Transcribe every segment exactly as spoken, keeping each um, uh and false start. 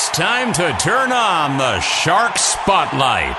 It's time to turn on the Shark Spotlight.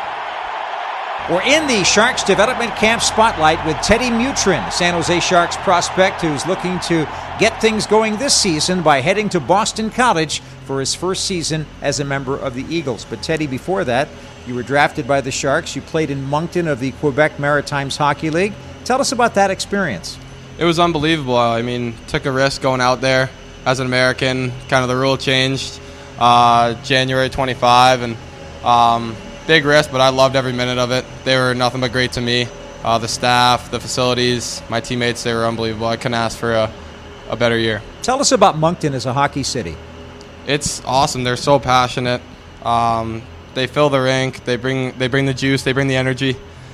We're in the Sharks Development Camp Spotlight with Teddy Mutrin, San Jose Sharks prospect who's looking to get things going this season by heading to Boston College for his first season as a member of the Eagles. But Teddy, before that, you were drafted by the Sharks. You played in Moncton of the Quebec Maritimes Hockey League. Tell us about that experience. It was unbelievable. I mean, took a risk going out there as an American. Kind of the rule changed uh, January twenty-fifth, and um, big risk, but I loved every minute of it. They were nothing but great to me. Uh, the staff, the facilities, my teammates, they were unbelievable. I couldn't ask for a, a better year. Tell us about Moncton as a hockey city. It's awesome. They're so passionate. Um, they fill the rink. They bring they bring the juice. They bring the energy.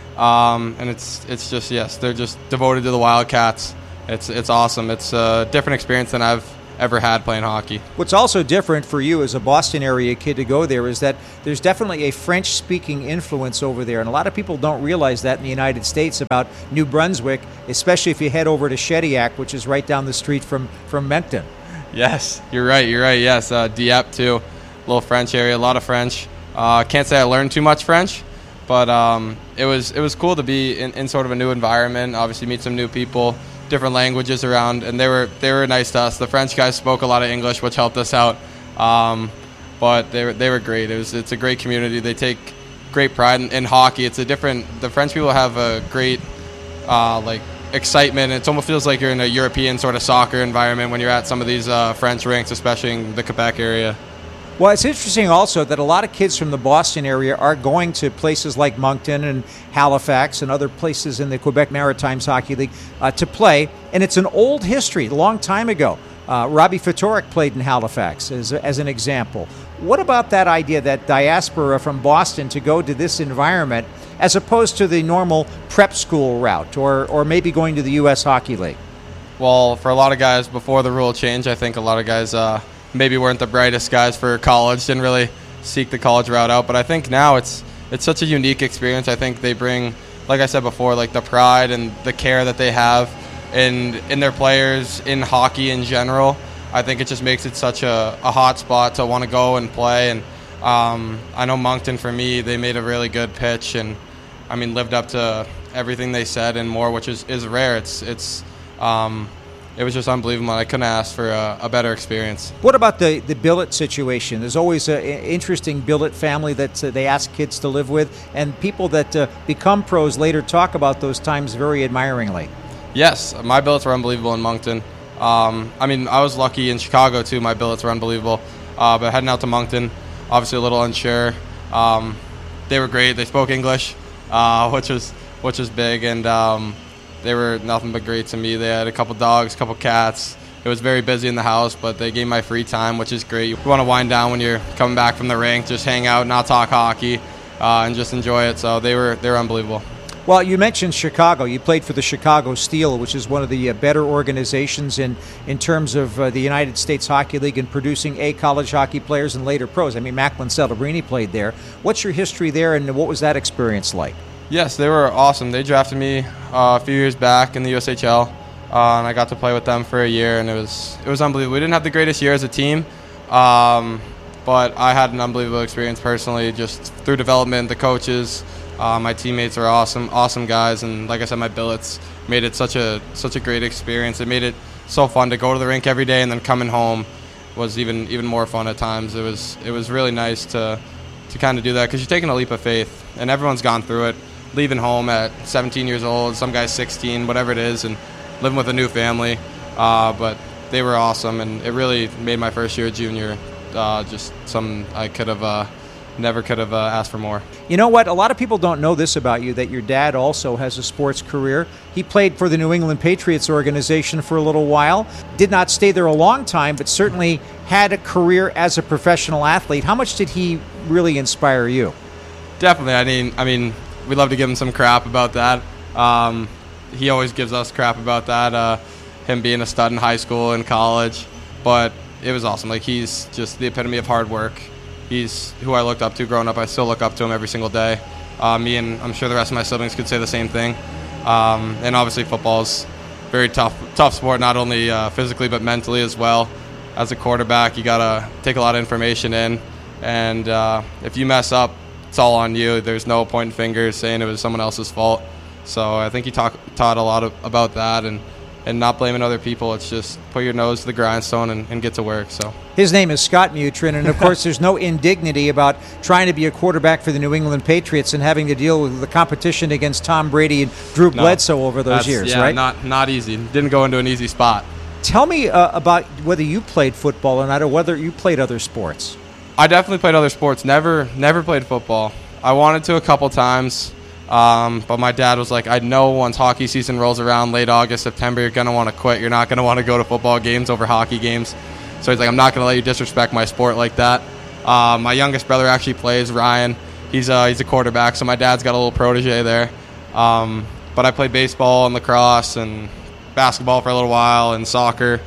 Um, and it's it's just, yes, they're just devoted to the Wildcats. It's it's awesome. It's a different experience than I've ever had playing hockey. What's also different for you as a Boston area kid to go there is that there's definitely a French-speaking influence over there, and a lot of people don't realize that in the United States about New Brunswick, especially if you head over to Shediac, which is right down the street from, from Moncton. Yes, you're right, you're right, yes. Uh, Dieppe, too. A little French area, a lot of French. I uh, can't say I learned too much French, but um, it was it was cool to be in, in sort of a new environment, obviously meet some new people, different languages around, and they were they were nice to us. The French guys spoke a lot of English, which helped us out, um, but they were they were great. It was it's a great community. They take great pride in, in hockey. It's a different. The French people have a great uh, like excitement. It almost feels like you're in a European sort of soccer environment when you're at some of these uh, French rinks, especially in the Quebec area. Well, it's interesting also that a lot of kids from the Boston area are going to places like Moncton and Halifax and other places in the Quebec Maritimes Hockey League uh, to play. And it's an old history, a long time ago. Uh, Robbie Ftorek played in Halifax as, as an example. What about that idea, that diaspora from Boston to go to this environment as opposed to the normal prep school route or, or maybe going to the U S Hockey League? Well, for a lot of guys before the rule change, I think a lot of guys uh, maybe weren't the brightest guys for college, didn't really seek the college route out. But I think now it's it's such a unique experience. I think they bring, like I said before, like the pride and the care that they have in in their players, in hockey in general. I think it just makes it such a, a hot spot to want to go and play. And um, I know Moncton, for me, they made a really good pitch and, I mean, lived up to everything they said and more, which is, is rare. It's it's um, It was just unbelievable. I couldn't ask for a, a better experience. What about the, the billet situation? There's always an interesting billet family that uh, they ask kids to live with, and people that uh, become pros later talk about those times very admiringly. Yes, my billets were unbelievable in Moncton. Um, I mean, I was lucky in Chicago, too. My billets were unbelievable. Uh, but heading out to Moncton, obviously a little unsure. Um, they were great. They spoke English, uh, which was which was big, and um, they were nothing but great to me. They had a couple dogs, a couple cats. It was very busy in the house, but they gave my free time, which is great. You want to wind down when you're coming back from the rink, just hang out, not talk hockey, uh, and just enjoy it. So they were they were unbelievable. Well, you mentioned Chicago. You played for the Chicago Steel, which is one of the uh, better organizations in, in terms of uh, the United States Hockey League and producing A, college hockey players and later pros. I mean, Macklin Celebrini played there. What's your history there, and what was that experience like? Yes, they were awesome. They drafted me uh, a few years back in the U S H L, uh, and I got to play with them for a year, and it was it was unbelievable. We didn't have the greatest year as a team, um, but I had an unbelievable experience personally, just through development, the coaches. Uh, my teammates are awesome, awesome guys, and like I said, my billets made it such a such a great experience. It made it so fun to go to the rink every day, and then coming home was even even more fun at times. It was it was really nice to to kind of do that because you're taking a leap of faith, and everyone's gone through it. Leaving home at seventeen years old, some guys sixteen, whatever it is, and living with a new family. Uh, but they were awesome, and it really made my first year junior uh, just something I could have. Uh, Never could have uh, asked for more. You know what? A lot of people don't know this about you, that your dad also has a sports career. He played for the New England Patriots organization for a little while. Did not stay there a long time, but certainly had a career as a professional athlete. How much did he really inspire you? Definitely. I mean, I mean, we love to give him some crap about that. Um, he always gives us crap about that, uh, him being a stud in high school and college. But it was awesome. Like, he's just the epitome of hard work. He's who I looked up to growing up. I still look up to him every single day. Uh, me and I'm sure the rest of my siblings could say the same thing. Um, and obviously football is a very tough, tough sport, not only uh, physically but mentally as well. As a quarterback, you got to take a lot of information in. And uh, if you mess up, it's all on you. There's no pointing fingers saying it was someone else's fault. So I think he talk, taught a lot of, about that and, and not blaming other people. It's just put your nose to the grindstone and, and get to work. So his name is Scott Mutrin, and of course there's no indignity about trying to be a quarterback for the New England Patriots and having to deal with the competition against Tom Brady and Drew no, Bledsoe over those years, yeah, right? not not easy. Didn't go into an easy spot. Tell me uh, about whether you played football or not, or whether you played other sports. I definitely played other sports. Never never played football. I wanted to a couple times. Um, but my dad was like, I know once hockey season rolls around late August, September, you're going to want to quit. You're not going to want to go to football games over hockey games. So he's like, I'm not going to let you disrespect my sport like that. Uh, my youngest brother actually plays, Ryan. He's, uh, he's a quarterback, so my dad's got a little protege there. Um, but I played baseball and lacrosse and basketball for a little while and soccer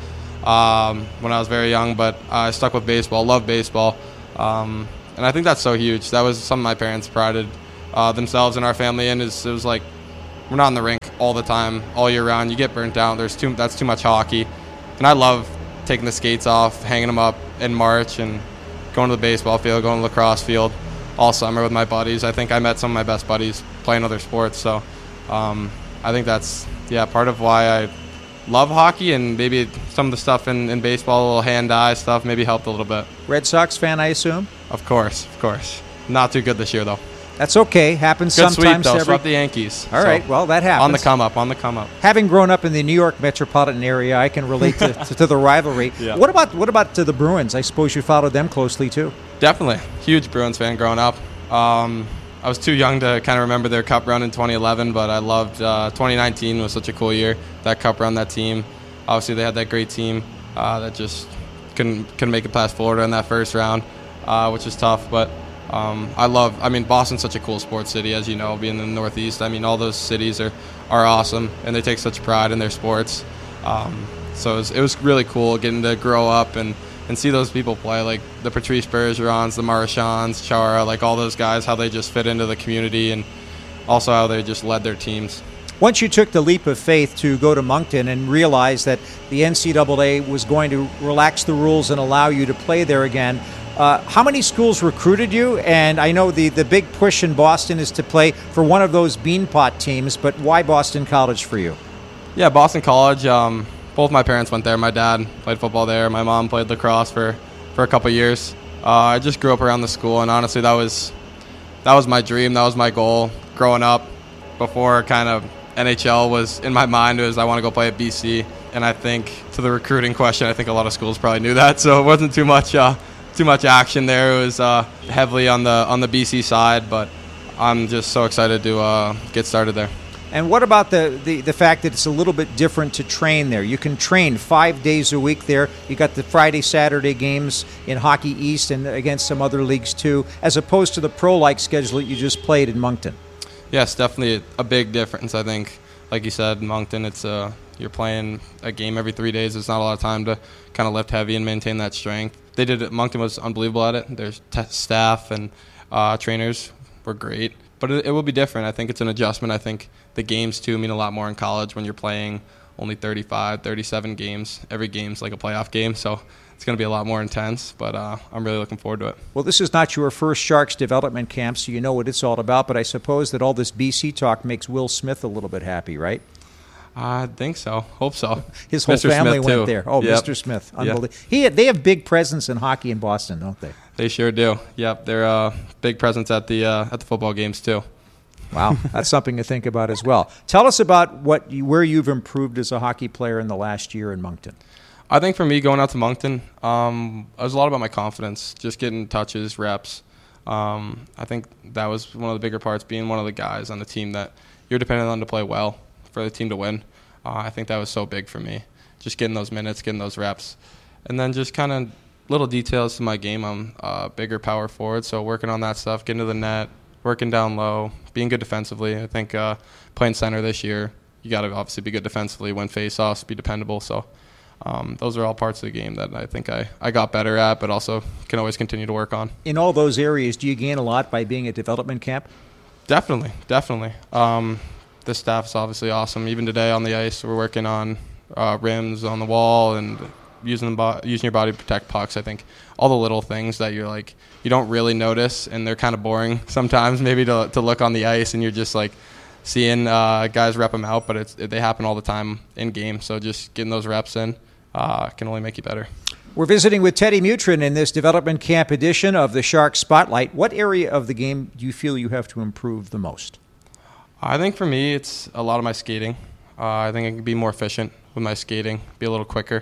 um, when I was very young. But I stuck with baseball, love baseball. Um, and I think that's so huge. That was something my parents prided Uh, themselves and our family in. Is it was like we're not in the rink all the time, all year round. You get burnt out. There's too that's too much hockey, and I love taking the skates off, hanging them up in March, and going to the baseball field, going to the lacrosse field all summer with my buddies. I think I met some of my best buddies playing other sports, so um, I think that's yeah part of why I love hockey, and maybe some of the stuff in, in baseball, a little hand-eye stuff, maybe helped a little bit. Red Sox fan, I assume? Of course, of course. Not too good this year though. That's okay. Happens Good sometimes. Sweep, though. Every... Swept the Yankees. All so right. Well, that happens. On the come up. On the come up. Having grown up in the New York metropolitan area, I can relate to, to, to the rivalry. Yeah. What about what about to the Bruins? I suppose you followed them closely too. Definitely, huge Bruins fan growing up. Um, I was too young to kind of remember their Cup run in twenty eleven, but I loved uh, twenty nineteen was such a cool year. That Cup run, that team. Obviously, they had that great team uh, that just couldn't couldn't make it past Florida in that first round, uh, which is tough, but. Um, I love, I mean, Boston's such a cool sports city, as you know, being in the Northeast. I mean, all those cities are, are awesome, and they take such pride in their sports. Um, so it was, it was really cool getting to grow up and, and see those people play, like the Patrice Bergerons, the Marchands, Chara, like all those guys, how they just fit into the community and also how they just led their teams. Once you took the leap of faith to go to Moncton and realize that the N C double A was going to relax the rules and allow you to play there again, Uh, how many schools recruited you? And I know the, the big push in Boston is to play for one of those Beanpot teams, but why Boston College for you? Yeah, Boston College. Um, both my parents went there. My dad played football there. My mom played lacrosse for, for a couple years. Uh, I just grew up around the school, and honestly, that was that was my dream. That was my goal growing up. Before kind of N H L was in my mind, it was I want to go play at B C. And I think to the recruiting question, I think a lot of schools probably knew that, so it wasn't too much. Uh, Too much action there. It was uh, heavily on the on the B C side, but I'm just so excited to uh, get started there. And what about the, the, the fact that it's a little bit different to train there? You can train five days a week there. You got the Friday, Saturday games in Hockey East and against some other leagues too, as opposed to the pro-like schedule that you just played in Moncton. Yes, definitely a big difference. I think, like you said, Moncton, it's uh, you're playing a game every three days. It's not a lot of time to kind of lift heavy and maintain that strength. They did it. Moncton was unbelievable at it. Their t- staff and uh, trainers were great, but it, it will be different. I think it's an adjustment. I think the games too mean a lot more in college when you're playing only thirty-five, thirty-seven games. Every game's like a playoff game, so it's going to be a lot more intense. But uh, I'm really looking forward to it. Well, this is not your first Sharks development camp, so you know what it's all about. But I suppose that all this B C talk makes Will Smith a little bit happy, right? I think so. Hope so. His whole Mister family Smith, went too. there. Oh, Yep. Mister Smith. Unbelievable. Yep. He, they have big presence in hockey in Boston, don't they? They sure do. Yep, they're a uh, big presence at the uh, at the football games too. Wow, that's something to think about as well. Tell us about what you, where you've improved as a hockey player in the last year in Moncton. I think for me, going out to Moncton, um, it was a lot about my confidence, just getting touches, reps. Um, I think that was one of the bigger parts, being one of the guys on the team that you're dependent on to play well for the team to win. Uh, I think that was so big for me, just getting those minutes, getting those reps. And then just kind of little details to my game. I'm a bigger power forward, so working on that stuff, getting to the net, working down low, being good defensively. I think uh, playing center this year, you got to obviously be good defensively, win faceoffs, be dependable. So um, those are all parts of the game that I think I, I got better at, but also can always continue to work on. In all those areas, do you gain a lot by being at development camp? Definitely, definitely. Um, the staff is obviously awesome. Even today on the ice, we're working on uh, rims on the wall and using the bo- using your body to protect pucks. I think all the little things that you're like you don't really notice, and they're kind of boring sometimes. Maybe to to look on the ice and you're just like seeing uh, guys rep them out, but it's they happen all the time in games. So just getting those reps in uh, can only make you better. We're visiting with Teddy Mutrin in this development camp edition of the Sharks Spotlight. What area of the game do you feel you have to improve the most? I think for me, it's a lot of my skating. Uh, I think I can be more efficient with my skating, be a little quicker.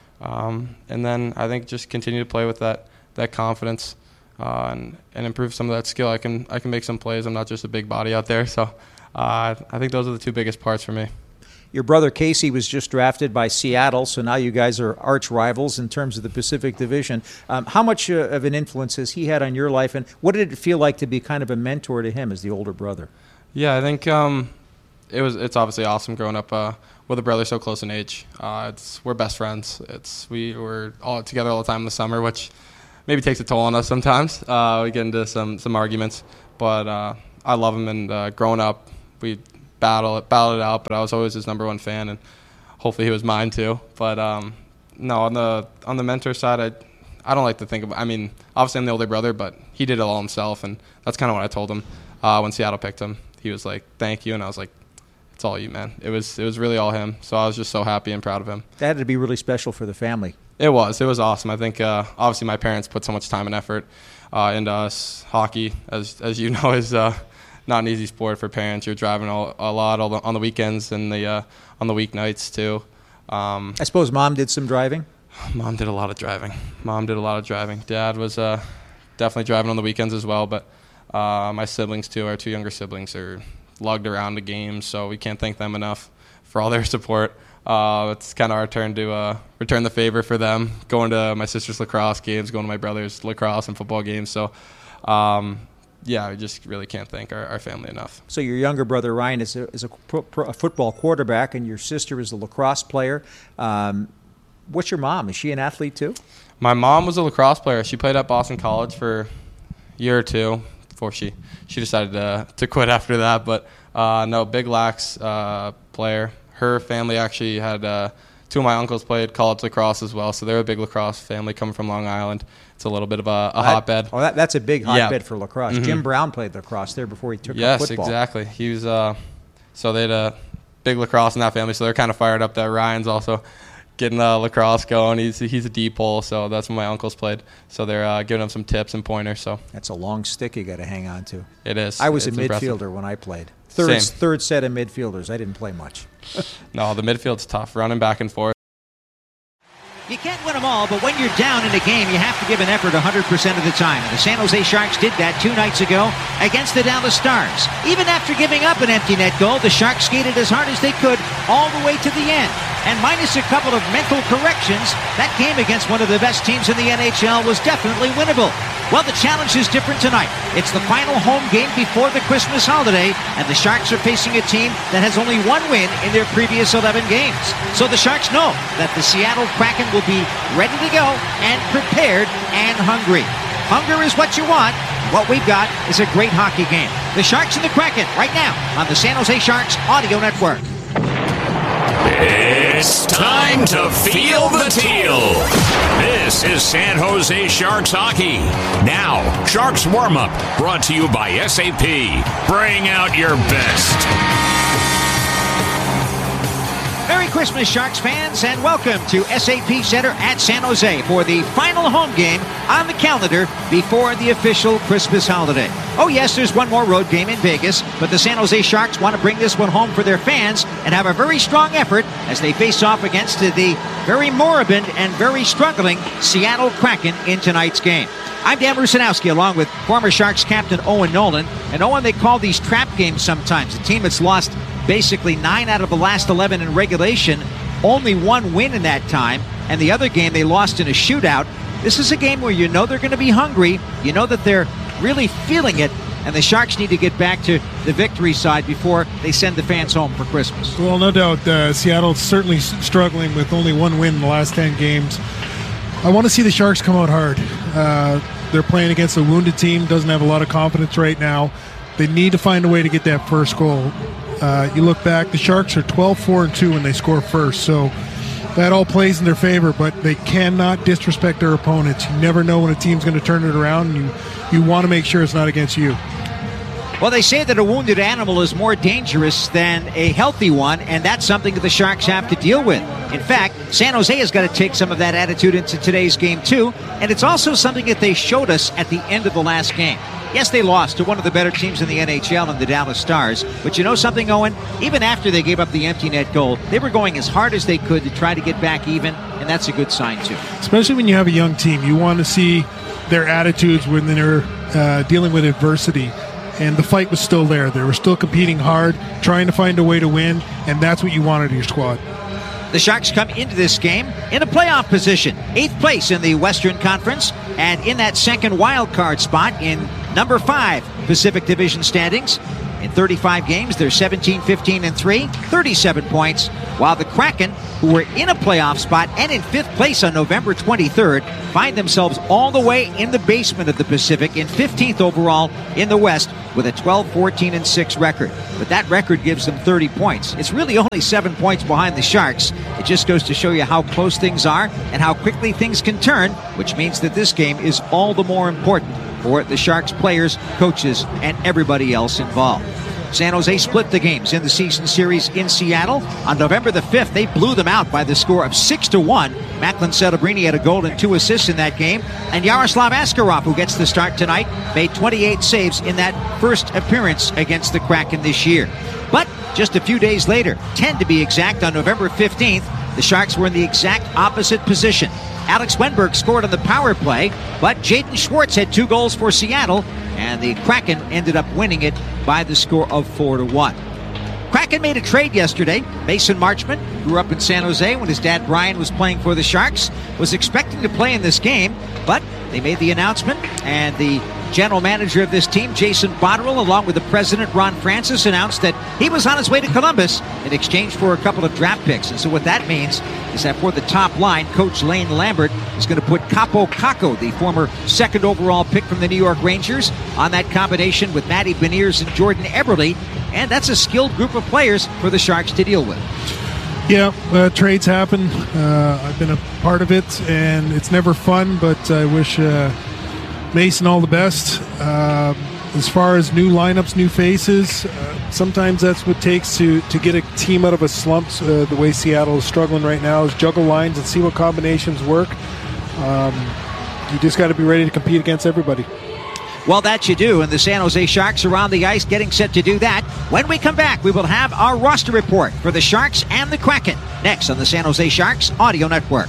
Um, and then I think just continue to play with that that confidence uh, and, and improve some of that skill. I can I can make some plays. I'm not just a big body out there. So uh, I think those are the two biggest parts for me. Your brother Casey was just drafted by Seattle, so now you guys are arch rivals in terms of the Pacific Division. Um, how much uh, of an influence has he had on your life, and what did it feel like to be kind of a mentor to him as the older brother? Yeah, I think um, it was. It's obviously awesome growing up uh, with a brother so close in age. Uh, it's we're best friends. It's we were all together all the time in the summer, which maybe takes a toll on us sometimes. Uh, we get into some some arguments, but uh, I love him. And uh, growing up, we battle it, battled it out. But I was always his number one fan, and hopefully he was mine too. But um, no, on the on the mentor side, I I don't like to think of. I mean, obviously I'm the older brother, but he did it all himself, and that's kind of what I told him uh, when Seattle picked him. He was like, "Thank you," and I was like, "It's all you, man." It was it was really all him. So I was just so happy and proud of him. That had to be really special for the family. It was. It was awesome. I think uh, obviously my parents put so much time and effort uh, into us. Hockey, as as you know, is uh, not an easy sport for parents. You're driving all, a lot all the, on the weekends and the uh, on the weeknights too. Um, I suppose Mom did some driving? Mom did a lot of driving. Mom did a lot of driving. Dad was uh, definitely driving on the weekends as well, but uh, my siblings too, our two younger siblings, are lugged around the games, so we can't thank them enough for all their support. Uh, it's kind of our turn to uh, return the favor for them, going to my sister's lacrosse games, going to my brother's lacrosse and football games. So, um, yeah, I just really can't thank our, our family enough. So your younger brother, Ryan, is a, is a, pro, pro, a football quarterback, and your sister is a lacrosse player. Um, what's your mom? Is she an athlete too? My mom was a lacrosse player. She played at Boston College for a year or two before she, she decided to, to quit after that. But, uh, no, big lax uh, player. Her family actually had uh, two of my uncles played college lacrosse as well, so they're a big lacrosse family coming from Long Island. It's a little bit of a, a hotbed. Oh, that, that's a big hotbed yeah. for lacrosse. Mm-hmm. Jim Brown played lacrosse there before he took yes, up football. Yes, exactly. He was uh, so they had a big lacrosse in that family, so they're kind of fired up that Ryan's also getting uh, lacrosse going. He's he's a deep hole, so that's when my uncles played. So they're uh, giving him some tips and pointers. So that's a long stick you got to hang on to. It is. I was it's a midfielder impressive. when I played. Third, Same. third set of midfielders. I didn't play much. No, the midfield's tough, running back and forth. You can't win them all, but when you're down in a game, you have to give an effort one hundred percent of the time. And the San Jose Sharks did that two nights ago against the Dallas Stars. Even after giving up an empty net goal, the Sharks skated as hard as they could all the way to the end. And minus a couple of mental corrections, that game against one of the best teams in the N H L was definitely winnable. Well, the challenge is different tonight. It's the final home game before the Christmas holiday, and the Sharks are facing a team that has only one win in their previous eleven games. So the Sharks know that the Seattle Kraken will be ready to go and prepared and hungry. Hunger is what you want. What we've got is a great hockey game. The Sharks and the Kraken right now on the San Jose Sharks Audio Network. It's time to feel the teal. This is San Jose Sharks hockey. Now, Sharks warm-up brought to you by S A P. Bring out your best. Merry Christmas, Sharks fans, and welcome to S A P Center at San Jose for the final home game on the calendar before the official Christmas holiday. Oh yes, there's one more road game in Vegas, but the San Jose Sharks want to bring this one home for their fans and have a very strong effort as they face off against the very moribund and very struggling Seattle Kraken in tonight's game. I'm Dan Rusanowski, along with former Sharks captain Owen Nolan. And Owen, they call these trap games sometimes. A team that's lost basically nine out of the last eleven in regulation, only one win in that time, and the other game they lost in a shootout. This is a game where you know they're going to be hungry, you know that they're really feeling it, and the Sharks need to get back to the victory side before they send the fans home for Christmas. Well, no doubt, uh, Seattle's certainly struggling with only one win in the last ten games. I want to see the Sharks come out hard. Uh, they're playing against a wounded team, doesn't have a lot of confidence right now. They need to find a way to get that first goal. Uh, you look back, the Sharks are twelve four and two when they score first, so that all plays in their favor, but they cannot disrespect their opponents. You never know when a team's going to turn it around, and you, you want to make sure it's not against you. Well, they say that a wounded animal is more dangerous than a healthy one, and that's something that the Sharks have to deal with. In fact, San Jose has got to take some of that attitude into today's game, too, and it's also something that they showed us at the end of the last game. Yes, they lost to one of the better teams in the N H L in the Dallas Stars, but you know something, Owen? Even after they gave up the empty net goal, they were going as hard as they could to try to get back even, and that's a good sign, too. Especially when you have a young team. You want to see their attitudes when they're uh, dealing with adversity. And the fight was still there. They were still competing hard, trying to find a way to win, and that's what you wanted in your squad. The Sharks come into this game in a playoff position, eighth place in the Western Conference, and in that second wild card spot in number five Pacific Division standings. In thirty-five games, they're seventeen, fifteen, and three, thirty-seven points, while the Kraken, who were in a playoff spot and in fifth place on November twenty-third, find themselves all the way in the basement of the Pacific in fifteenth overall in the West with a twelve, fourteen, and six record. But that record gives them thirty points. It's really only seven points behind the Sharks. It just goes to show you how close things are and how quickly things can turn, which means that this game is all the more important for the Sharks players, coaches, and everybody else involved. San Jose split the games in the season series in Seattle. On November the fifth, they blew them out by the score of six to one. Macklin Celebrini had a goal and two assists in that game. And Yaroslav Askarov, who gets the start tonight, made twenty-eight saves in that first appearance against the Kraken this year. But just a few days later, ten to be exact, on November fifteenth, the Sharks were in the exact opposite position. Alex Wenberg scored on the power play, but Jaden Schwartz had two goals for Seattle, and the Kraken ended up winning it by the score of four to one. Kraken made a trade yesterday. Mason Marchment, grew up in San Jose when his dad Brian was playing for the Sharks, was expecting to play in this game, but they made the announcement, and the general manager of this team, Jason Botterill, along with the president, Ron Francis, announced that he was on his way to Columbus in exchange for a couple of draft picks. And so what that means is that for the top line, Coach Lane Lambert is going to put Capo Kakko, the former second overall pick from the New York Rangers, on that combination with Matty Beniers and Jordan Eberle. And that's a skilled group of players for the Sharks to deal with. Yeah, uh, trades happen. Uh, I've been a part of it, and it's never fun, but I wish uh, Mason all the best. Uh, as far as new lineups, new faces, uh, sometimes that's what it takes to, to get a team out of a slump. Uh, the way Seattle is struggling right now is juggle lines and see what combinations work. Um, you just got to be ready to compete against everybody. Well, that you do, and the San Jose Sharks are on the ice getting set to do that. When we come back, we will have our roster report for the Sharks and the Kraken next on the San Jose Sharks Audio Network.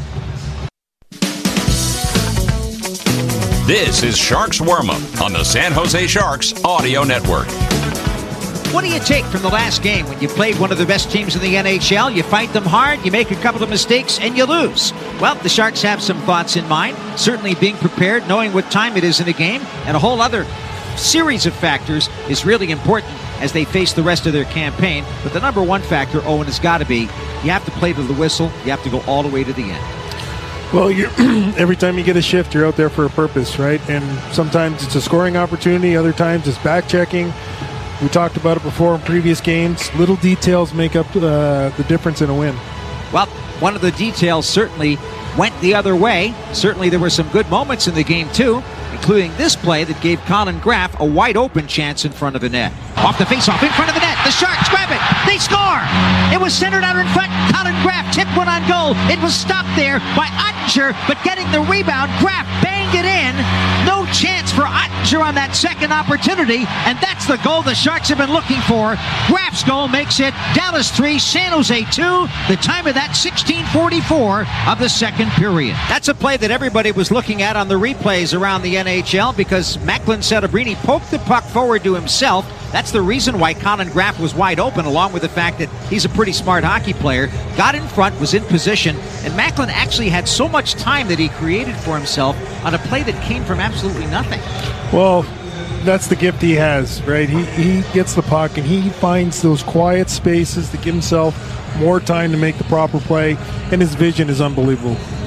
This is Sharks Warm-Up on the San Jose Sharks Audio Network. What do you take from the last game when you played one of the best teams in the N H L? You fight them hard, you make a couple of mistakes, and you lose. Well, the Sharks have some thoughts in mind. Certainly being prepared, knowing what time it is in a game, and a whole other series of factors is really important as they face the rest of their campaign. But the number one factor, Owen, has got to be you have to play to the whistle. You have to go all the way to the end. Well, you're, every time you get a shift, you're out there for a purpose, right? And sometimes it's a scoring opportunity. Other times it's back-checking. We talked about it before in previous games. Little details make up uh, the difference in a win. Well, one of the details certainly went the other way. Certainly there were some good moments in the game, too, including this play that gave Colin Graff a wide-open chance in front of the net. Off the face-off, in front of the net. The Sharks grab it. They score. It was centered out in front. Colin Graff tipped one on goal. It was stopped there by Ottinger, but getting the rebound, Graff banged it in. No chance for Ottinger on that second opportunity, and that's the goal the Sharks have been looking for. Graff's goal makes it Dallas three, San Jose two. The time of that, sixteen forty-four of the second period. That's a play that everybody was looking at on the replays around the N H L because Macklin Celebrini poked the puck forward to himself. That's the reason why Colin Graff was wide open, along with the fact that he's a pretty smart hockey player. Got in front, was in position, and Macklin actually had so much time that he created for himself on a play that came from absolutely nothing. Well, that's the gift he has, right? He, he gets the puck, and he finds those quiet spaces to give himself more time to make the proper play, and his vision is unbelievable.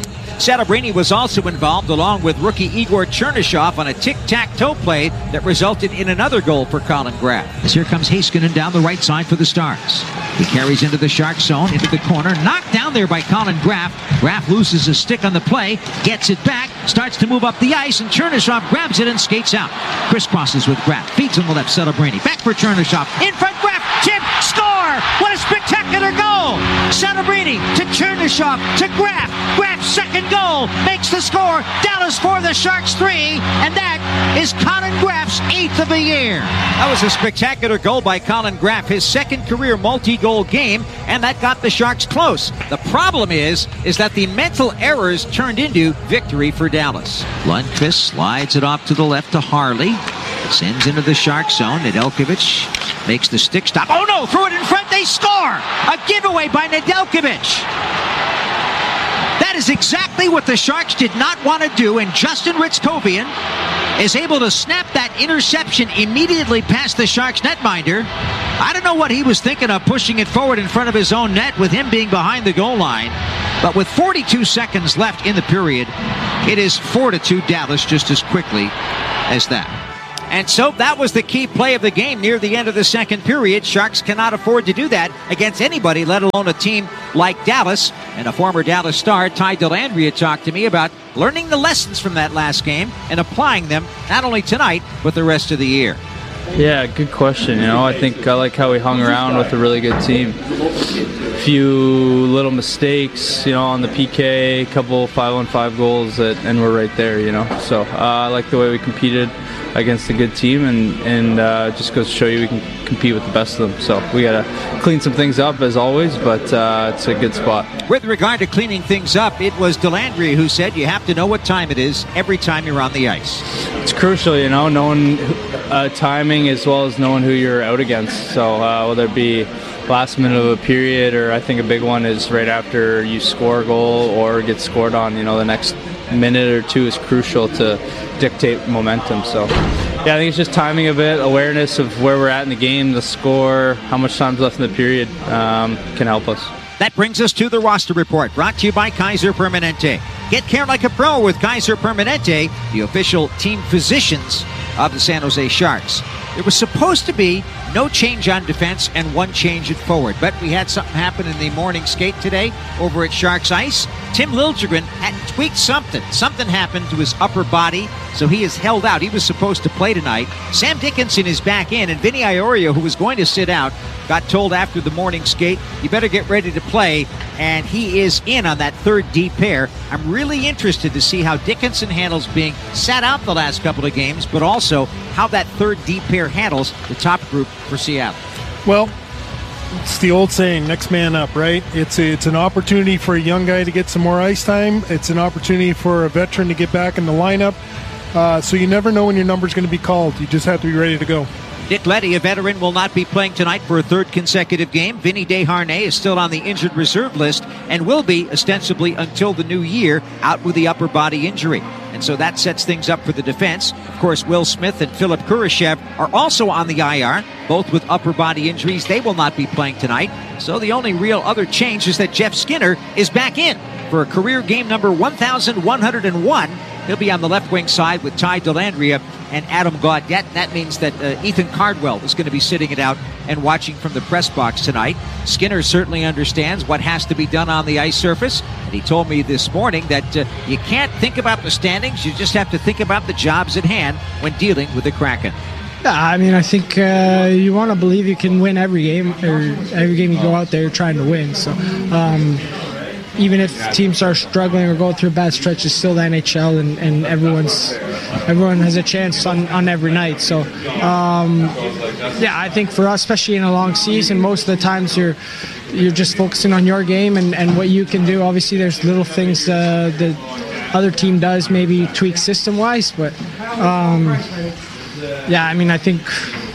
Celebrini was also involved along with rookie Igor Chernyshov on a tic-tac-toe play that resulted in another goal for Colin Graff. As here comes Heiskanen down the right side for the Stars. He carries into the Shark zone, into the corner, knocked down there by Colin Graff. Graff loses his stick on the play, gets it back, starts to move up the ice, and Chernyshov grabs it and skates out. Crisscrosses with Graff, feeds on the left, Celebrini. Back for Chernyshov, in front, Graff, tip, score! What a spectacular goal! Celebrini to Chernyshov to Graff. Graff's second goal makes the score. Dallas four, the Sharks three, and that is Colin Graff's eighth of the year. That was a spectacular goal by Colin Graff, his second career multi-goal game, and that got the Sharks close. The problem is, is that the mental errors turned into victory for Dallas. Lundqvist slides it off to the left to Harley. Sends into the Shark zone. Nedeljkovic makes the stick stop. Oh no, throw it in front, they score! A giveaway by Nedeljkovic. That is exactly what the Sharks did not want to do, and Justin Ritzkovian is able to snap that interception immediately past the Sharks netminder. I don't know what he was thinking of, pushing it forward in front of his own net with him being behind the goal line. But with forty-two seconds left in the period, it is four to two Dallas just as quickly as that. And so that was the key play of the game near the end of the second period. Sharks cannot afford to do that against anybody, let alone a team like Dallas. And a former Dallas star, Ty Dellandrea, talked to me about learning the lessons from that last game and applying them not only tonight, but the rest of the year. Yeah, good question. You know, I think I like how we hung around with a really good team. A few little mistakes, you know, on the P K, a couple five-on-five goals, that, and we're right there, you know. So uh, I like the way we competed against a good team, and, and uh, just goes to show you we can compete with the best of them. So we got to clean some things up, as always, but uh, it's a good spot. With regard to cleaning things up, it was Dellandrea who said you have to know what time it is every time you're on the ice. It's crucial, you know, knowing uh, timing as well as knowing who you're out against. So uh, whether it be last minute of a period, or I think a big one is right after you score a goal or get scored on, you know, the next minute or two is crucial to dictate momentum. So yeah, I think it's just timing a bit, awareness of where we're at in the game, the score, how much time's left in the period um, can help us. That brings us to the roster report, brought to you by Kaiser Permanente. Get care like a pro with Kaiser Permanente, the official team physicians of the San Jose Sharks. There was supposed to be no change on defense and one change at forward, but we had something happen in the morning skate today over at Sharks Ice. Tim Liljegren had tweaked something. Something happened to his upper body, so he is held out. He was supposed to play tonight. Sam Dickinson is back in, and Vinny Iorio, who was going to sit out, got told after the morning skate, you better get ready to play, and he is in on that third D pair. I'm really interested to see how Dickinson handles being sat out the last couple of games, but also how that third D pair handles the top group for Seattle. Well, it's the old saying, next man up, right? It's a, it's an opportunity for a young guy to get some more ice time. It's an opportunity for a veteran to get back in the lineup. Uh, so you never know when your number's going to be called. You just have to be ready to go. Nick Leddy, a veteran, will not be playing tonight for a third consecutive game. Vinny Desharnais is still on the injured reserve list and will be ostensibly until the new year, out with the upper body injury. And so that sets things up for the defense. Of course, Will Smith and Philip Kurashev are also on the I R, both with upper body injuries. They will not be playing tonight. So the only real other change is that Jeff Skinner is back in for a career game number one thousand one hundred one. He'll be on the left wing side with Ty Dellandrea and Adam Gaudette. That means that uh, Ethan Cardwell is going to be sitting it out and watching from the press box tonight. Skinner certainly understands what has to be done on the ice surface, and he told me this morning that uh, you can't think about the standings, you just have to think about the jobs at hand when dealing with the Kraken. I mean, I think uh, you want to believe you can win every game, or every game you go out there trying to win. So um, even if teams are struggling or going through a bad stretch, it's still the N H L, and, and everyone's everyone has a chance on, on every night. So um, yeah, I think for us, especially in a long season, most of the times you're you're just focusing on your game and, and what you can do. Obviously, there's little things uh, the other team does, maybe tweak system-wise, but um, yeah, I mean, I think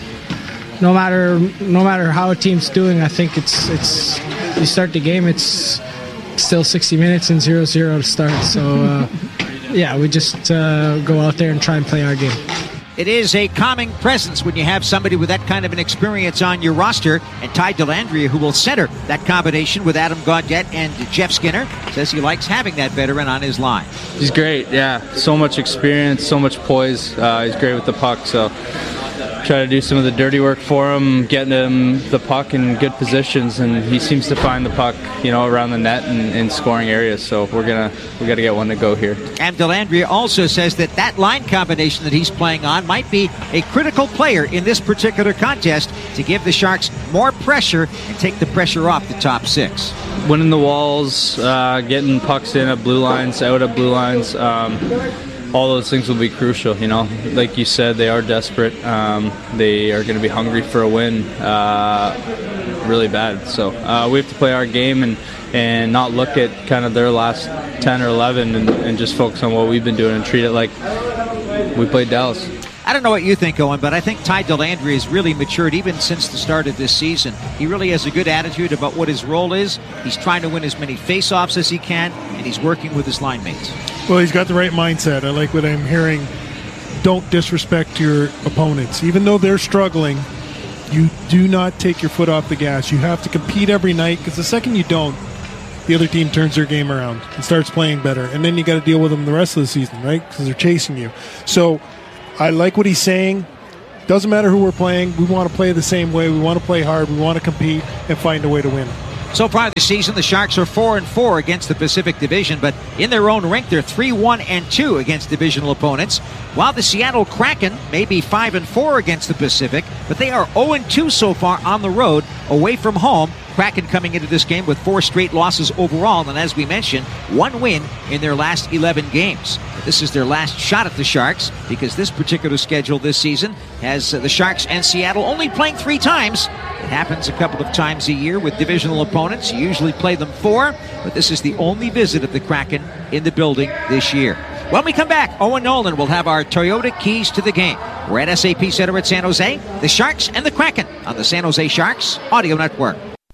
no matter no matter how a team's doing, I think it's it's you start the game, it's still sixty minutes and zero zero to start. So uh, yeah, we just uh, go out there and try and play our game. It is a calming presence when you have somebody with that kind of an experience on your roster. And Ty Dellandrea, who will center that combination with Adam Gaudette and Jeff Skinner, says he likes having that veteran on his line. He's great, yeah. So much experience, so much poise. Uh, he's great with the puck, so try to do some of the dirty work for him, getting him the puck in good positions, and he seems to find the puck, you know, around the net and in scoring areas. So we're gonna we got to get one to go here. And Dellandrea also says that that line combination that he's playing on might be a critical player in this particular contest to give the Sharks more pressure and take the pressure off the top six. Winning the walls, uh, getting pucks in at blue lines, out at blue lines. Um, all those things will be crucial, you know. Like you said, they are desperate. Um, they are going to be hungry for a win uh, really bad. So uh, we have to play our game and, and not look at kind of their last ten or eleven and, and just focus on what we've been doing and treat it like we played Dallas. I don't know what you think, Owen, but I think Ty Dellandrea has really matured even since the start of this season. He really has a good attitude about what his role is. He's trying to win as many face-offs as he can, and he's working with his line mates. Well, he's got the right mindset. I like what I'm hearing. Don't disrespect your opponents. Even though they're struggling, you do not take your foot off the gas. You have to compete every night, because the second you don't, the other team turns their game around and starts playing better. And then you got to deal with them the rest of the season, right? Because they're chasing you. So I like what he's saying. Doesn't matter who we're playing. We want to play the same way. We want to play hard. We want to compete and find a way to win. So far this season, the Sharks are four and four against the Pacific Division, but in their own rink, they're three one and two against divisional opponents. While the Seattle Kraken may be five and four against the Pacific, but they are oh and two so far on the road, away from home. Kraken coming into this game with four straight losses overall, and as we mentioned, one win in their last eleven games. This is their last shot at the Sharks, because this particular schedule this season has uh, the Sharks and Seattle only playing three times. It happens a couple of times a year with divisional opponents. You usually play them four, but this is the only visit of the Kraken in the building this year. When we come back, Owen Nolan will have our Toyota keys to the game. We're at S A P Center at San Jose, the Sharks and the Kraken on the San Jose Sharks Audio Network.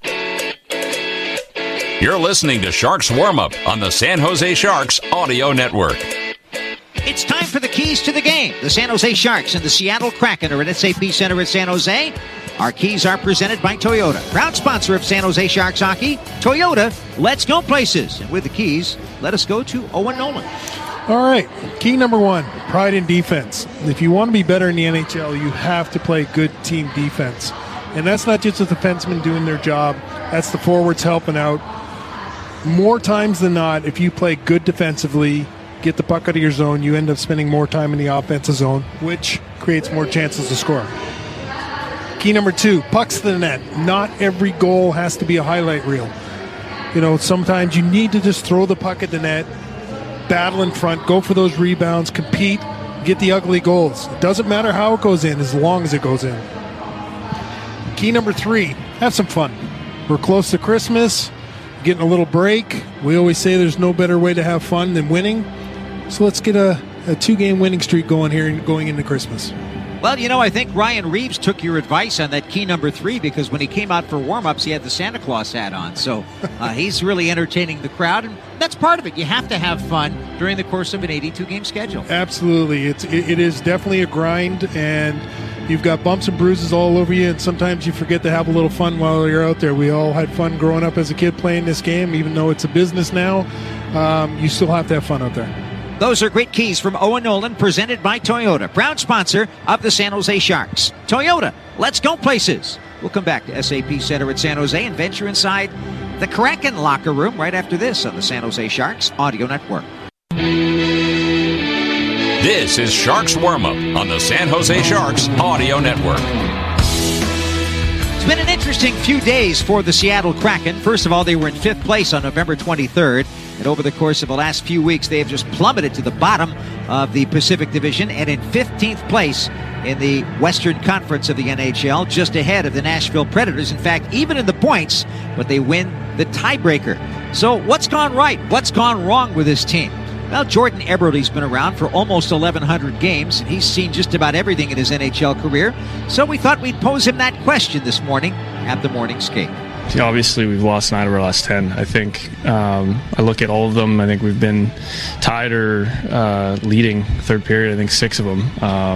You're listening to Sharks Warm-Up on the San Jose Sharks Audio Network. It's time for the keys to the game. The San Jose Sharks and the Seattle Kraken are at S A P Center at San Jose. Our keys are presented by Toyota, proud sponsor of San Jose Sharks hockey. Toyota, let's go places. And with the keys, let us go to Owen Nolan. All right, key number one, pride in defense. If you want to be better in the N H L, you have to play good team defense. And that's not just the defensemen doing their job. That's the forwards helping out. More times than not, if you play good defensively, get the puck out of your zone, you end up spending more time in the offensive zone, which creates more chances to score. Key number two, pucks to the net. Not every goal has to be a highlight reel. You know, sometimes you need to just throw the puck at the net, battle in front, go for those rebounds, compete, get the ugly goals. It doesn't matter how it goes in as long as it goes in. Key number three, have some fun. We're close to Christmas, getting a little break. We always say there's no better way to have fun than winning. So let's get a, a two-game winning streak going here going into Christmas. Well, you know, I think Ryan Reeves took your advice on that key number three, because when he came out for warm-ups, he had the Santa Claus hat on. So uh, he's really entertaining the crowd, and that's part of it. You have to have fun during the course of an eighty-two game schedule. Absolutely. It's, it, it is definitely a grind, and you've got bumps and bruises all over you, and sometimes you forget to have a little fun while you're out there. We all had fun growing up as a kid playing this game, even though it's a business now. Um, you still have to have fun out there. Those are great keys from Owen Nolan, presented by Toyota, proud sponsor of the San Jose Sharks. Toyota, let's go places. We'll come back to S A P Center at San Jose and venture inside the Kraken locker room right after this on the San Jose Sharks Audio Network. This is Sharks Warm-Up on the San Jose Sharks Audio Network. It's been an interesting few days for the Seattle Kraken. First of all, they were in fifth place on November twenty-third. And over the course of the last few weeks, they have just plummeted to the bottom of the Pacific Division and in fifteenth place in the Western Conference of the N H L, just ahead of the Nashville Predators. In fact, even in the points, but they win the tiebreaker. So what's gone right? What's gone wrong with this team? Well, Jordan Eberle's been around for almost eleven hundred games, and he's seen just about everything in his N H L career. So we thought we'd pose him that question this morning at the Morning Skate. Yeah, obviously, we've lost nine of our last ten. I think um, I look at all of them. I think we've been tied or uh, leading third period. I think six of them. Um,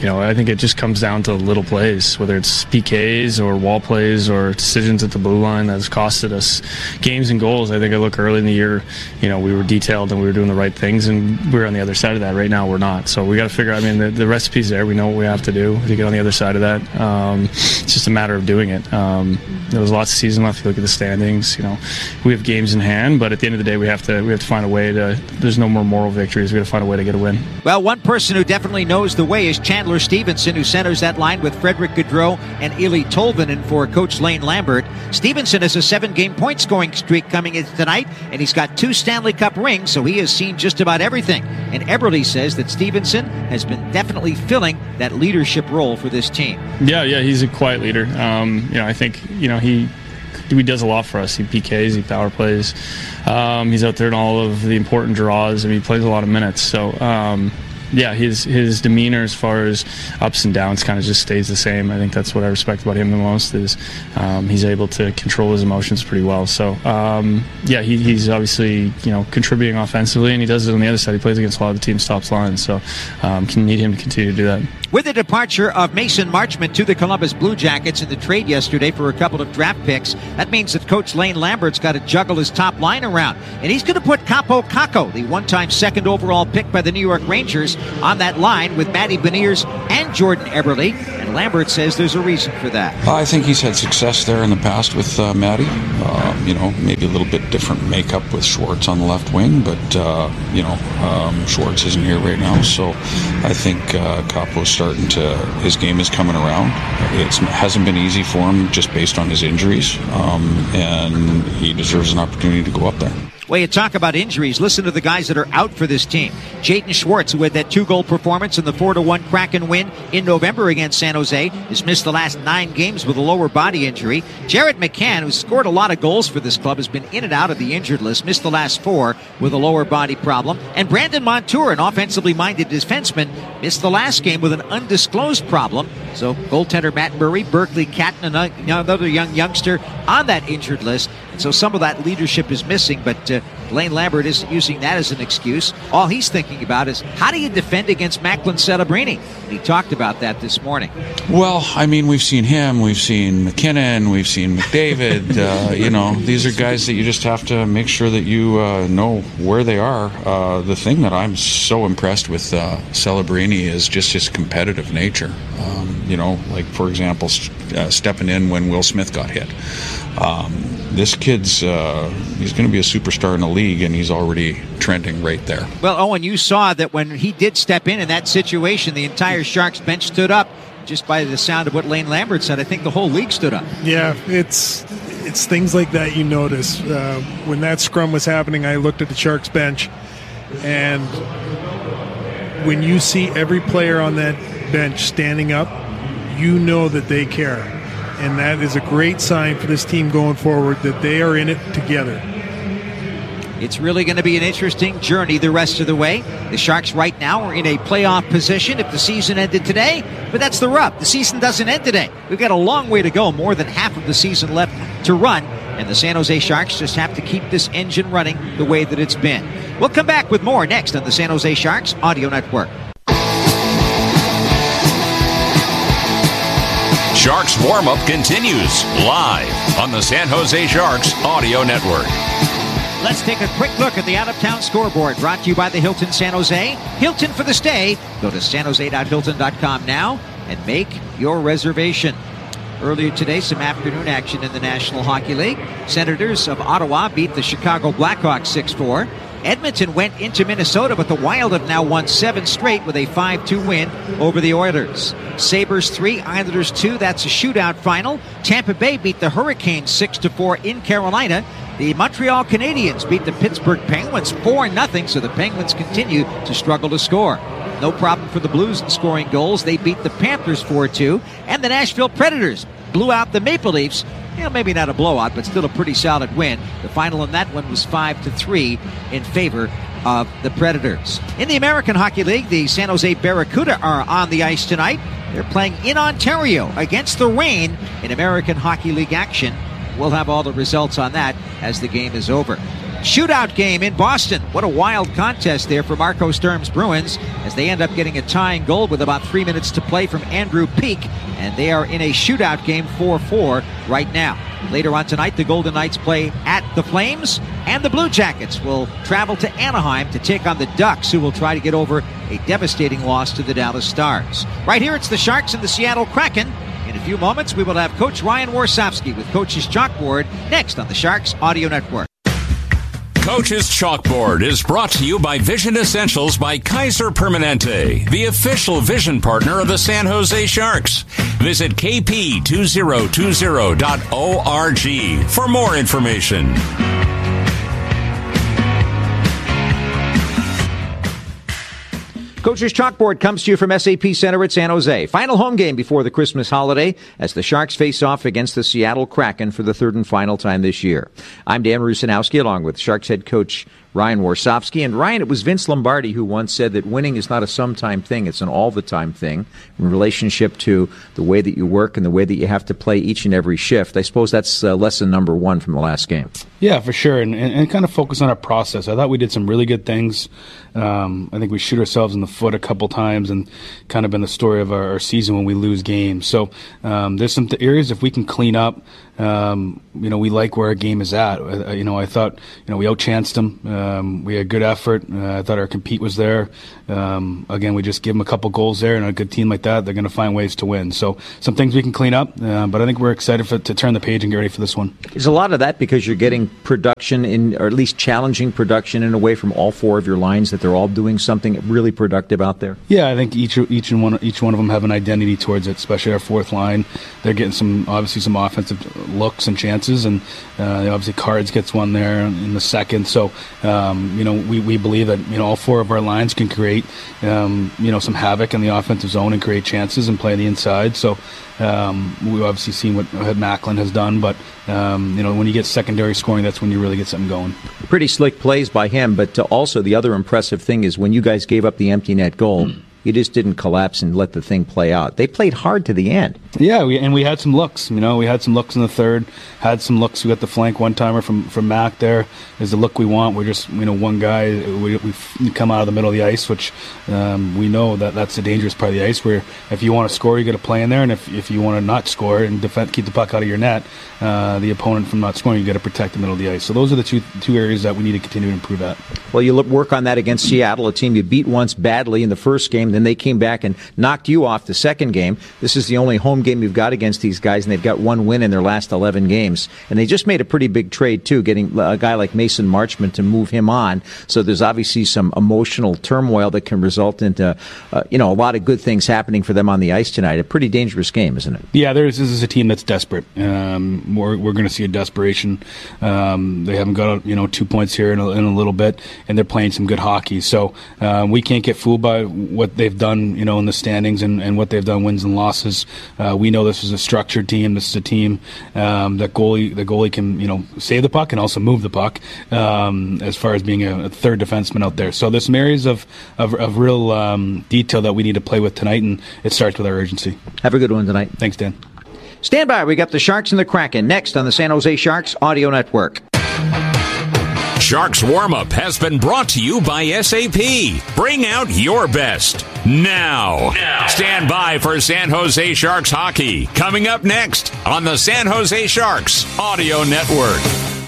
you know, I think it just comes down to little plays, whether it's P Ks or wall plays or decisions at the blue line that has costed us games and goals. I think I look early in the year, you know, we were detailed and we were doing the right things, and we we're on the other side of that. Right now, we're not. So we got to figure out, I mean, the, the recipe's there. We know what we have to do to get on the other side of that. Um, it's just a matter of doing it. Um, there was lots of season left. If you look at the standings, you know, we have games in hand, but at the end of the day, we have to we have to find a way to, there's no more moral victories. We got to find a way to get a win. Well, one person who definitely knows the way is Chandler Stevenson, who centers that line with Frederick Gaudreau and Eli Tolvanen for Coach Lane Lambert. Stevenson has a seven-game point-scoring streak coming in tonight, and he's got two Stanley Cup rings, so he has seen just about everything. And Eberle says that Stevenson has been definitely filling that leadership role for this team. Yeah, yeah, he's a quiet leader. Um, you know, I think, you know, he he does a lot for us. He P Ks, he power plays. Um, he's out there in all of the important draws. I mean, he plays a lot of minutes. So, um, yeah, his his demeanor as far as ups and downs kind of just stays the same. I think that's what I respect about him the most is um, he's able to control his emotions pretty well. So, um, yeah, he, he's obviously, you know, contributing offensively, and he does it on the other side. He plays against a lot of the team's top lines. So, um, can need him to continue to do that. With the departure of Mason Marchment to the Columbus Blue Jackets in the trade yesterday for a couple of draft picks, that means that Coach Lane Lambert's got to juggle his top line around. And he's going to put Kaapo Kakko, the one-time second overall pick by the New York Rangers, on that line with Matty Beniers and Jordan Eberle. And Lambert says there's a reason for that. I think he's had success there in the past with uh, Matty. Uh, you know, maybe a little bit different makeup with Schwartz on the left wing, but, uh, you know, um, Schwartz isn't here right now. So I think uh, Kaapo's starting to, his game is coming around. It hasn't been easy for him just based on his injuries, um, and he deserves an opportunity to go up there. Well, you talk about injuries. Listen to the guys that are out for this team. Jaden Schwartz, who had that two-goal performance in the four to one Kraken win in November against San Jose, has missed the last nine games with a lower body injury. Jared McCann, who's scored a lot of goals for this club, has been in and out of the injured list, missed the last four with a lower body problem. And Brandon Montour, an offensively minded defenseman, missed the last game with an undisclosed problem. So goaltender Matt Murray, Berkeley Catton, another young youngster on that injured list. And so some of that leadership is missing, but uh, Lane Lambert isn't using that as an excuse. All he's thinking about is how do you defend against Macklin Celebrini? And he talked about that this morning. Well, I mean, we've seen him, we've seen McKinnon, we've seen McDavid. uh, you know, these are guys that you just have to make sure that you uh, know where they are. Uh, the thing that I'm so impressed with uh, Celebrini is just his competitive nature. Um, you know, like, for example, st- uh, stepping in when Will Smith got hit. Um, this kid's, uh, he's going to be a superstar in the league, and he's already trending right there. Well, Owen, you saw that when he did step in in that situation, the entire Sharks bench stood up. Just by the sound of what Lane Lambert said, I think the whole league stood up. Yeah, it's it's things like that you notice. Uh, when that scrum was happening, I looked at the Sharks bench, and when you see every player on that bench standing up, you know that they care. And that is a great sign for this team going forward, that they are in it together. It's really going to be an interesting journey the rest of the way. The Sharks right now are in a playoff position if the season ended today, but that's the rub. The season doesn't end today. We've got a long way to go, more than half of the season left to run, and the San Jose Sharks just have to keep this engine running the way that it's been. We'll come back with more next on the San Jose Sharks Audio Network. Sharks warm-up continues live on the San Jose Sharks Audio Network. Let's take a quick look at the out-of-town scoreboard, brought to you by the Hilton San Jose. Hilton for the stay. Go to san jose dot hilton dot com now and make your reservation. Earlier today, some afternoon action in the National Hockey League. Senators of Ottawa beat the Chicago Blackhawks six four. Edmonton went into Minnesota, but the Wild have now won seven straight with a five two win over the Oilers. Sabres three, Islanders two. That's a shootout final. Tampa Bay beat the Hurricanes six to four in Carolina. The Montreal Canadiens beat the Pittsburgh Penguins four nothing, so the Penguins continue to struggle to score. No problem for the Blues in scoring goals. They beat the Panthers four two. And the Nashville Predators blew out the Maple Leafs. You know, maybe not a blowout, but still a pretty solid win. The final in that one was five to three in favor of the Predators. In the American Hockey League, the San Jose Barracuda are on the ice tonight. They're playing in Ontario against the Reign in American Hockey League action. We'll have all the results on that as the game is over. shootout game in Boston. What a wild contest there for Marco Sturm's Bruins as they end up getting a tying goal with about three minutes to play from Andrew Peeke, and they are in a shootout game four four right now. Later on tonight, the Golden Knights play at the Flames, and the Blue Jackets will travel to Anaheim to take on the Ducks, who will try to get over a devastating loss to the Dallas Stars. Right here, it's the Sharks and the Seattle Kraken. In a few moments, we will have Coach Ryan Warsofsky with Coach's Chalkboard next on the Sharks Audio Network. Coach's Chalkboard is brought to you by Vision Essentials by Kaiser Permanente, the official vision partner of the San Jose Sharks. Visit k p two zero two zero dot org for more information. Coach's Chalkboard comes to you from S A P Center at San Jose. Final home game before the Christmas holiday as the Sharks face off against the Seattle Kraken for the third and final time this year. I'm Dan Rusanowski along with Sharks head coach Ryan Warsofsky. And Ryan, it was Vince Lombardi who once said that winning is not a sometime thing, it's an all-the-time thing in relationship to the way that you work and the way that you have to play each and every shift. I suppose that's uh, lesson number one from the last game. Yeah, for sure, and, and, and kind of focus on our process. I thought we did some really good things. Um, I think we shoot ourselves in the foot a couple times and kind of been the story of our, our season when we lose games. So um, there's some th- areas if we can clean up, um, you know, we like where our game is at. Uh, you know, I thought, you know, we outchanced them. Um, we had good effort. Uh, I thought our compete was there. Um, again, we just give them a couple goals there, and a good team like that, they're going to find ways to win. So some things we can clean up, uh, but I think we're excited for, to turn the page and get ready for this one. Is a lot of that because you're getting production in, or at least challenging production in a way from all four of your lines, that they're all doing something really productive out there? Yeah, I think each each and one each one of them have an identity towards it, especially our fourth line. They're getting some obviously some offensive looks and chances, and uh, obviously Cards gets one there in the second. So um, you know we, we believe that you know all four of our lines can create um, you know some havoc in the offensive zone and create chances and play the inside. So um, we've obviously seen what Macklin has done, but um, you know when you get secondary scoring, that's when you really get something going. Pretty slick plays by him, but uh, also the other impressive thing is when you guys gave up the empty net goal, mm. you just didn't collapse and let the thing play out. They played hard to the end. Yeah, we, and we had some looks. You know, we had some looks in the third. Had some looks. We got the flank one timer from from Mac. There is the look we want. We're just you know one guy. We we come out of the middle of the ice, which um, we know that that's the dangerous part of the ice. Where if you want to score, you got to play in there, and if if you want to not score and defend, keep the puck out of your net, uh, the opponent from not scoring, you got to protect the middle of the ice. So those are the two two areas that we need to continue to improve at. Well, you look, work on that against Seattle, a team you beat once badly in the first game. Then they came back and knocked you off the second game. This is the only home game you've got against these guys, and they've got one win in their last eleven games. And they just made a pretty big trade, too, getting a guy like Mason Marchment to move him on. So there's obviously some emotional turmoil that can result into, uh, you know, a lot of good things happening for them on the ice tonight. A pretty dangerous game, isn't it? Yeah, there's, this is a team that's desperate. Um, we're we're going to see a desperation. Um, they haven't got, you know, two points here in a, in a little bit, and they're playing some good hockey. So um, we can't get fooled by what they've done, you know, in the standings and, and what they've done wins and losses. Uh, we know this is a structured team. This is a team um, that goalie the goalie can you know save the puck and also move the puck um, as far as being a, a third defenseman out there. So there's some areas of of, of real um, detail that we need to play with tonight, and it starts with our urgency. Have a good one tonight. Thanks, Dan. Stand by. We got the Sharks and the Kraken next on the San Jose Sharks Audio Network. Sharks Warm-Up has been brought to you by S A P. Bring out your best now. now. Stand by for San Jose Sharks hockey. Coming up next on the San Jose Sharks Audio Network.